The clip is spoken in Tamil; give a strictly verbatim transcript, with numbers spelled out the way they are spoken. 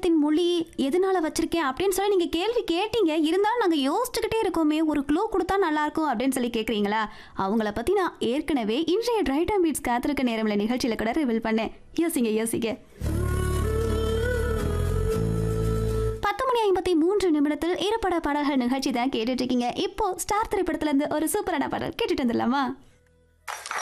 இதயத்தின் மொழி எதனால வச்சிருக்கேன் அப்படின்னு சொல்லி நீங்க கேள்வி கேட்டீங்க. இருந்தாலும் நாங்க யோசிச்சுக்கிட்டே இருக்கோமே, ஒரு க்ளூ கொடுத்தா நல்லா இருக்கும் அப்படின்னு சொல்லி கேக்குறீங்களா? அவங்கள பத்தி நான் ஏற்கனவே இன்றைய டிரைவ் டைம் பீட்ஸ் காத்திருக்க நேரம்ல நிகழ்ச்சியில கூட ரிவீல் பண்ணேன். யோசிங்க யோசிங்க. பத்து மணி ஐம்பத்தி மூன்று நிமிடத்தில் ஈரப்பட பாடல்கள் நிகழ்ச்சி தான் கேட்டுட்டு இருக்கீங்க. இப்போ ஸ்டார் திரைப்படத்துல இருந்து ஒரு சூப்பரான பாடல் கேட்டுட்டு வந்துடலாமா?